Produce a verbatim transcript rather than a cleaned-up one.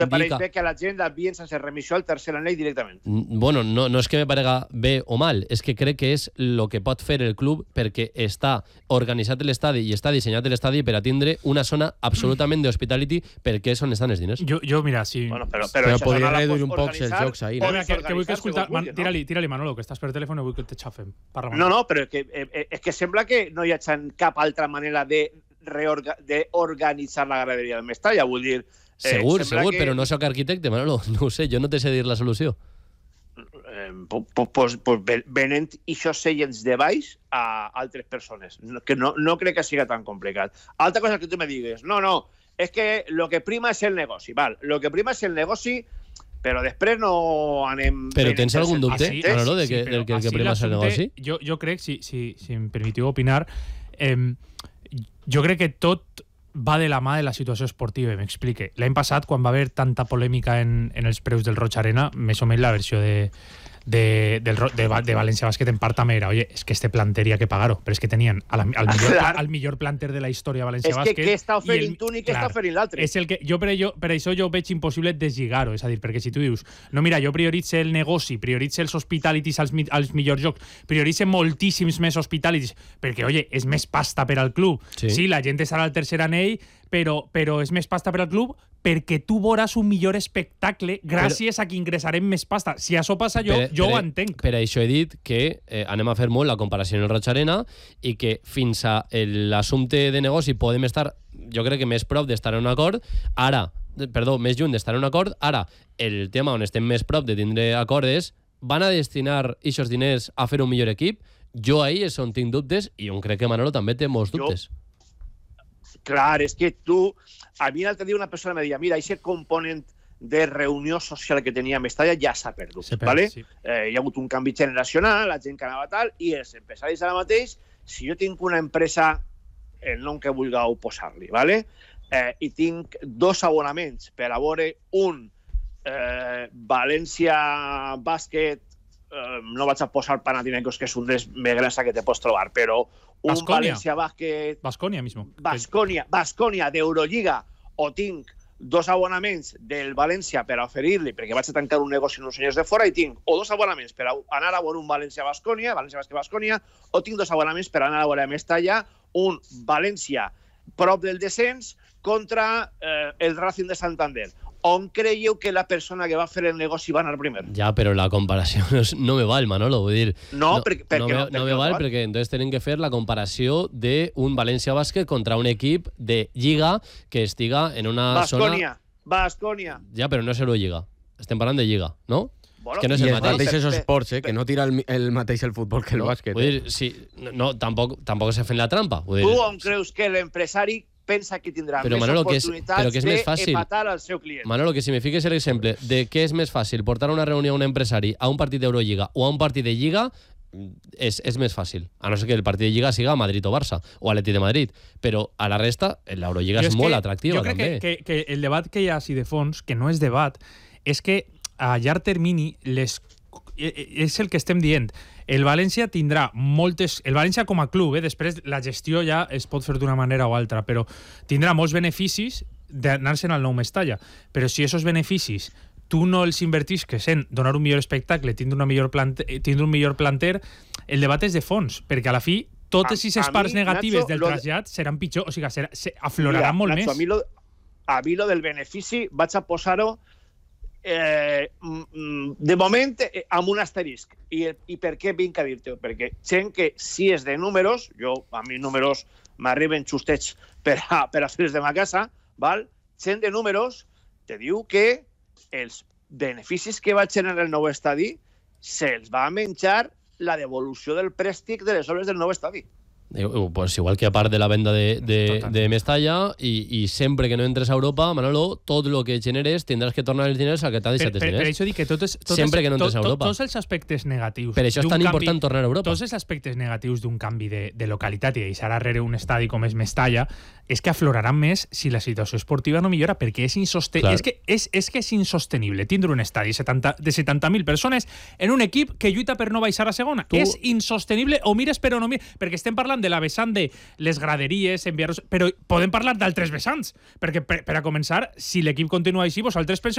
Me pareix bé que la gent l'envien sense remissió al tercer anell directament. Bueno, no, no és que me parega bé o mal, és que crec que és el que pot fer el club perquè està organitzat l'estadi i està dissenyat l'estadi per a tindre una zona absolutament d'hospitality perquè és on estan els diners. Jo, jo mira, sí. Bueno, però, però, però podria reduir un poc els jocs ahir. No? Que, que vull que escoltar... Man, tira-li, tira-li, Manolo, que estàs per telèfon i vull que te xafem. Parla, no, no, però que, eh, és que sembla que no hi ha cap altra manera de d'organitzar la graderia del Mestalla, vull dir... Eh, segur, segur, que... però no sóc arquitecte, Manolo, no ho sé, jo no te sé dir la solució. Eh, pues, pues, pues venent ixos seients de baix a altres persones, que no, no crec que siga tan complicat. Altra cosa que tu me digues, no, no, és que lo que prima és el negoci, val, lo que prima és el negoci, però després no anem... Però tens algun dubte, así, Manolo, de que, sí, del que, el que prima és el negoci? Jo, jo crec, si, si, si em permetiu opinar, eh, jo crec que tot va de la mà de la situació esportiva, m'explique. L'any passat, quan va haver tanta polèmica en, en els preus del Roig Arena, més o menys la versió de, de, del, de, de València Bàsquet en part també era, oye, és que este planter hi ha que pagar-ho, però és que tenien al, al, millor, al millor planter de la història València Bàsquet. És que què està oferint tu ni què està oferint l'altre. És el que, jo per, jo, per això jo veig impossible deslligar-ho, és a dir, perquè si tu dius, no, mira, jo prioritze el negoci, prioritze els hospitalities als, als millors jocs, prioritze moltíssims més hospitalities, perquè, oye, és més pasta per al club. Sí, sí la gent estarà al tercer anell, però, però és més pasta per al club perquè tu veuràs un millor espectacle gràcies però, a que ingressarem més pasta. Si això passa jo, per, jo per, ho entenc. Per això he dit que eh, anem a fer molt la comparació en el Roig Arena i que fins a l'assumpte de negoci podem estar, jo crec que més prop d'estar en un acord, ara, perdó, més lluny d'estar en un acord, ara el tema on estem més prop de tindre acord és van a destinar aquests diners a fer un millor equip? Jo ahir és on tinc dubtes i on crec que Manolo també té molts dubtes. Jo... Clar, és que tu... A mi l'altre dia una persona me deia, mira, aquest component de reunió social que tenia a Mestalla ja s'ha perdut, perd, ¿vale? Sí. Eh, hi ha hagut un canvi generacional, la gent que anava tal, i els empresaris ara mateix, si jo tinc una empresa, el nom que vulgueu posar-li, ¿vale? Eh, i tinc dos abonaments per a veure un eh, València Bàsquet, eh, no vaig a posar Panathinaikos, que és un dels més grans que te pots trobar, però un Baskonia. València Bàsquet... Baskonia mismo. Baskonia, Baskonia d'Eurolliga, o tinc dos abonaments del València per a oferir-li, perquè vaig a tancar un negoci en uns senyors de fora, i tinc o dos abonaments per a anar a veure un València-Baskonia, València-Bàsquet-Baskonia, o tinc dos abonaments per a anar a veure a Mestalla un València prop del descens contra eh, el Racing de Santander. On creieu que la persona que va fer el negoci va anar primer? Ja, però la comparació no, no me val, Manolo, vull dir... No, no perquè, perquè no, me, no, no me val, perquè entonces tenen que fer la comparació d'un València Bàsquet contra un equip de Lliga que estiga en una Baskonia, zona... Baskonia. Ja, però no és Eurolliga. Estem parlant de Lliga, no? Bueno, és que no és I el els mateix. mateixos esports, eh? Que no tira el, el mateix el futbol que el no, bàsquet. Vull Eh? dir, sí, no, tampoc, tampoc s'ha fet la trampa. Vull dir, tu on creus que l'empresari pensa que tindrà però, més Manolo, que és, oportunitats però que és més fàcil. d'empatar al seu client? Manolo, que si me fiques l'exemple de què és més fàcil portar una reunió a un empresari a un partit d'Eurolliga o a un partit de Lliga, és, és més fàcil. A no ser que el partit de Lliga siga Madrid o Barça o Atleti de Madrid. Però a la resta, l'Eurolliga és, és molt atractiva, jo crec també. Que, que, que el debat que hi ha així de fons, que no és debat, és que a llarg termini les és el que estem dient. El València tindrà moltes... El València com a club, eh? Després la gestió ja es pot fer d'una manera o altra, però tindrà molts beneficis d'anar-se'n al nou Mestalla. Però si aquests beneficis tu no els invertisques en donar un millor espectacle, tindre, una millor planter, tindre un millor planter, el debat és de fons, perquè a la fi totes aquestes parts mi, negatives Nacho, del trasllat de... seran pitjor, o sigui, serà, se afloraran Mira, molt Nacho, més. A mi, lo, a mi lo del benefici vaig a posar-ho Eh, de moment eh, amb un asterisc. I, i per què vinc a dir-te? Perquè gent que si és de números, jo a mi números m'arriben justets per a, per a fer-los de ma casa, val? Gent de números te diu que els beneficis que va generar el nou estadi se'ls va menjar la devolució del préstec de les obres del nou estadi. Pues igual que a part de la venda de, de, de Mestalla i, i sempre que no entres a Europa, Manolo, tot el que generes tindràs que tornar els diners al que t'ha deixat els diners. Per, per això dic que totes, totes, sempre que no entres tot, a Europa. Tots els aspectes negatius... Per això és tan canvi, important tornar a Europa. Tots els aspectes negatius d'un canvi de, de localitat i deixar arrere un estadi com és Mestalla és que afloraran més si la situació esportiva no millora, perquè és, insoste... és, que, és, és que és insostenible tindre un estadi setanta, de setanta mil persones en un equip que lluita per no baixar a segona. Tu... És insostenible, o mires però no mires, perquè estem parlant de la vessant de les graderies, enviar-los... Però podem parlar d'altres vessants, perquè per, per a començar, si l'equip continua així, vosaltres penseu